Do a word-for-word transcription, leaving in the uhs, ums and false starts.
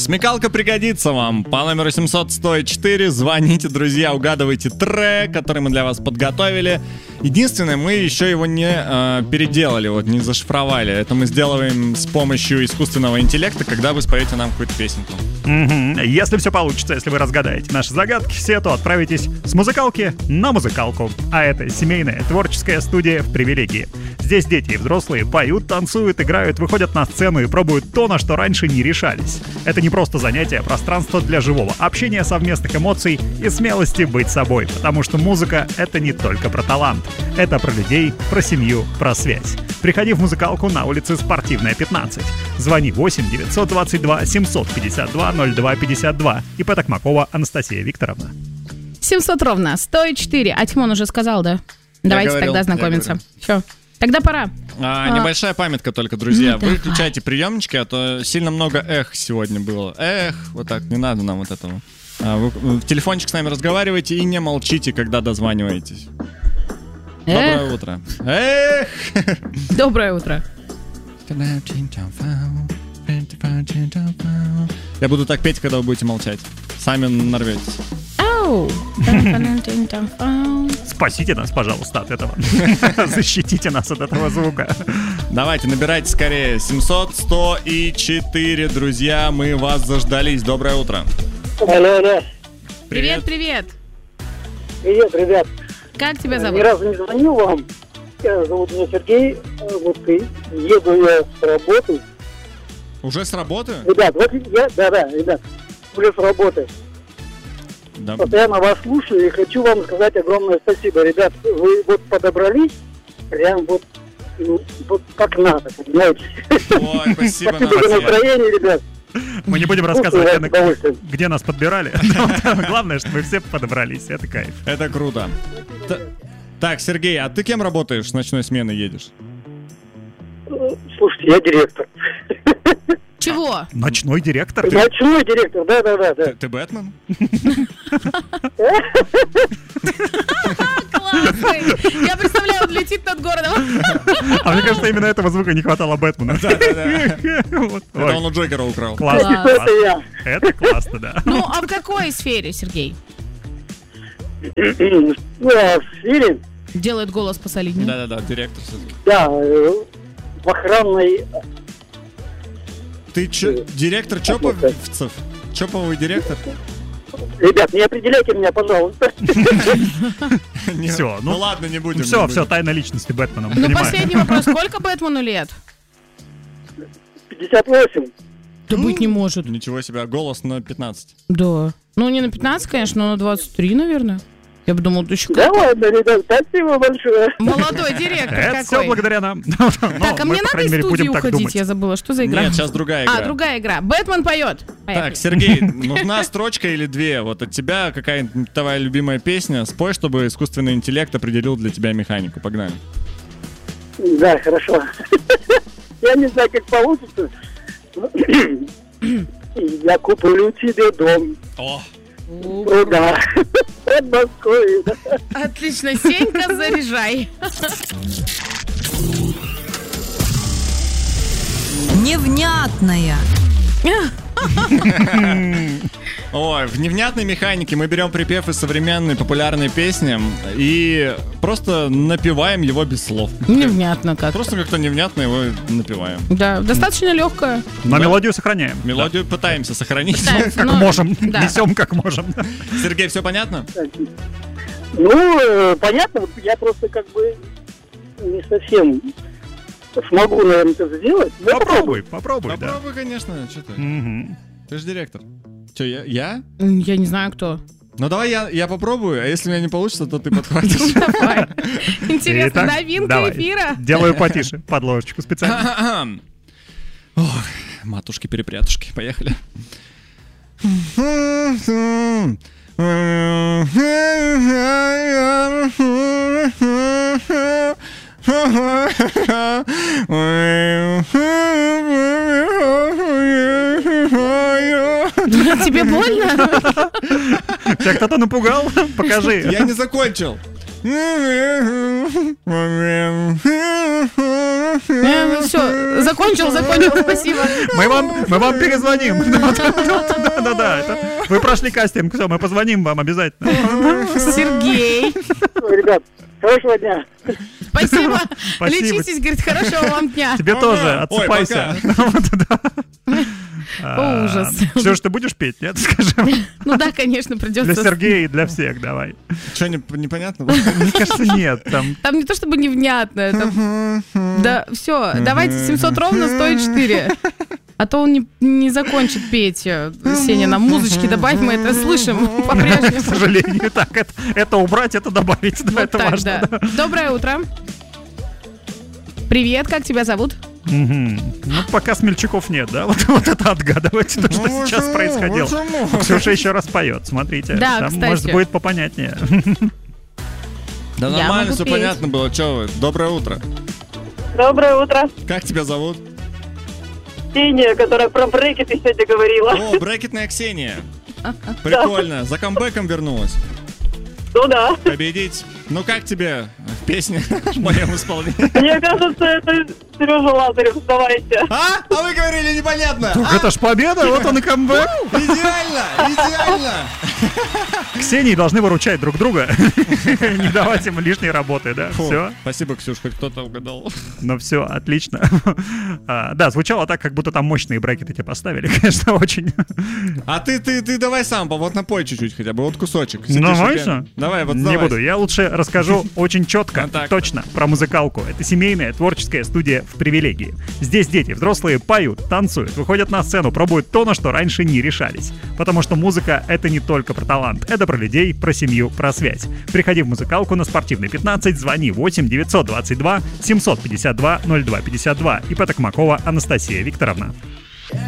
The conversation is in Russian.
Смекалка пригодится вам. По номеру семьсот сто четыре звоните, друзья, угадывайте трек, который мы для вас подготовили. Единственное, мы еще его не э, переделали, вот не зашифровали. Это мы сделаем с помощью искусственного интеллекта, когда вы споете нам какую-то песенку. Mm-hmm. Если все получится, если вы разгадаете наши загадки все, то отправитесь с музыкалки на музыкалку. А это семейная творческая студия в Привилегии. Здесь дети и взрослые поют, танцуют, играют, выходят на сцену и пробуют то, на что раньше не решались. Это не просто занятие, а пространство для живого общения, совместных эмоций и смелости быть собой. Потому что музыка — это не только про талант. Это про людей, про семью, про связь. Приходи в музыкалку на улице Спортивная, пятнадцать. Звони восемь девятьсот двадцать два семьсот пятьдесят два ноль два пятьдесят два. ИП Токмакова Анастасия Викторовна. семьсот ровно, сто четыре. А Тимон уже сказал, да? Давайте говорил, тогда знакомиться. Все. Тогда пора. А, а... Небольшая памятка только, друзья. Ну, Вы включайте приемнички, а то сильно много эх сегодня было. Эх, вот так, не надо нам вот этого. А, вы в телефончик с нами разговаривайте и не молчите, когда дозваниваетесь. Эх. Доброе утро. Эх! Доброе утро. Я буду так петь, когда вы будете молчать. Сами нарветесь. Ау! Спасите нас, пожалуйста, от этого. Защитите нас от этого звука. Давайте, набирайте скорее. семьсот сто четыре, друзья, мы вас заждались. Доброе утро. Алло, алло. Привет, привет. Привет, ребят. Как тебя зовут? Ни разу не звонил вам. Я зовут меня Сергей. Вот и еду я с работы. Уже с работы? Ребят, вот я, да-да, ребят, уже с работы. Да. Постоянно вас слушаю и хочу вам сказать огромное спасибо. Ребят, вы вот подобрались прям вот, ну, вот как надо, понимаете? Ой, спасибо, Спасибо за настроение, ребят. Мы не будем рассказывать, Слушай, где, удовольствие. где нас подбирали. Главное, что мы все подобрались. Это кайф. Это круто. Т- Так, Сергей, а ты кем работаешь? С ночной смены едешь? Слушайте, я директор. Чего? Ночной директор? Ночной директор, да-да-да. Ты, ты Бэтмен? Классный! Я представляю, он летит над городом. А мне кажется, именно этого звука не хватало Бэтмена. Вот. Это Ой, он у Джокера украл. классно. Класс. Это я. Это классно, да. Ну, а в какой сфере, Сергей? Ну, а в сфере, Делает голос посолиднее. Да-да-да, директор все-таки. да, э, в охранной... Ты чё, директор Чоповцев? Чоповый директор? Ребят, не определяйте меня, пожалуйста. Нет. Всё, ну ну, ладно, не будем. Все, не все, будем. тайна личности Бэтмена. мы Ну, понимаем. последний вопрос. Сколько Бэтмену лет? пятьдесят восемь. Да быть не может. Ничего себе, голос на пятнадцать. Да. Ну, не на пятнадцать, конечно, но на двадцать три, наверное. Я бы думал, ты еще Да ладно, ребят, спасибо большое. молодой директор Это все какой. благодаря нам. Так, а мне надо из студии уходить, я забыла, что за игра? Нет, сейчас другая игра. А, другая игра. Бэтмен поет. Поехали. Так, Сергей, нужна строчка или две? Вот от тебя какая-нибудь твоя любимая песня. Спой, чтобы искусственный интеллект определил для тебя механику. Погнали. Да, хорошо. Я не знаю, как получится. Я куплю тебе дом. О, Ну да. Под Москвой. Отлично, Сенька, заряжай. Невнятная. ой, в невнятной механике мы берем припев из современной популярной песни и просто напеваем его без слов. Невнятно как. Просто как-то невнятно его напеваем. Да, достаточно легкая. Но Да. мелодию сохраняем. Мелодию пытаемся сохранить. Пытаемся, Как но- можем. да. Несем как можем. Сергей, все понятно? Ну, э, понятно, вот я просто как бы не совсем смогу, наверное, это сделать. но Попробуй, попробуй, да. Попробуй, конечно. Что ты? Мгм. Ты же директор. Че, я? Я? Я не знаю, кто. Ну давай я, я попробую, а если у меня не получится, то ты подхватишь. Давай. Интересно, Итак, новинка давай. эфира. Делаю потише, подложечку специально. Ох, матушки-перепрятушки, поехали. Тебе больно? Тебя кто-то напугал? Покажи. Я не закончил. Все, закончил, закончил, спасибо. Мы вам, мы вам перезвоним. Да-да-да, это вы прошли кастинг, все, мы позвоним вам обязательно. Сергей. Ребят, хорошего дня. Спасибо. Спасибо. Лечитесь, говорит, хорошего вам дня. Тебе тоже, отсыпайся. О, ужас. Все, что ты будешь петь, нет? Скажи. Ну да, конечно, придется. Для Сергея и для всех, давай. Что, непонятно? Мне кажется, нет. Там Там не то чтобы невнятно. Там... Да, все, давайте семьсот ровно сто четыре. А то он не, не закончит петь. Сеня, нам музычки добавь, мы это слышим к по-прежнему. сожалению, так, это, это убрать, это добавить, да, Вот это так, важно. да. Доброе утро. Привет, как тебя зовут? Мгм. Ну, пока смельчаков нет, да? Вот, вот это отгадывайте, то, что Ну, сейчас почему? происходило. Почему? Ксюша еще раз поет, смотрите. Да, Там, кстати. может, будет попонятнее. Да Я нормально, могу все петь. понятно было. Че вы? Доброе утро. Доброе утро. Как тебя зовут? Ксения, которая про брекеты сегодня говорила. О, брекетная Ксения. Прикольно. За камбэком вернулась. Ну да. Победить. Ну как тебе в песне в моем исполнении? Мне кажется, это Сережа Лазарев, давайте. А? А вы говорили непонятно. Так это ж победа, вот он и камбэк. Идеально, идеально. Ксении должны выручать друг друга. Не давать им лишней работы, да? Фу, Все. Спасибо, Ксюш, хоть кто-то угадал. Ну все, отлично. А, да, звучало так, как будто там мощные брекеты тебе поставили, конечно, очень. А ты, ты, ты давай сам, вот напой чуть-чуть хотя бы, вот кусочек. Сидишь Давай и пе- же. Давай, вот Не давай. буду, я лучше расскажу очень четко, Ну так. точно про музыкалку. Это семейная творческая студия в Привилегии. Здесь дети, взрослые поют, танцуют, выходят на сцену, пробуют то, на что раньше не решались. Потому что музыка — это не только про талант, это про людей, про семью, про связь. Приходи в музыкалку на Спортивной пятнадцать, звони восемь девятьсот двадцать два семьсот пятьдесят два ноль два пятьдесят два. И Токмакова Анастасия Викторовна.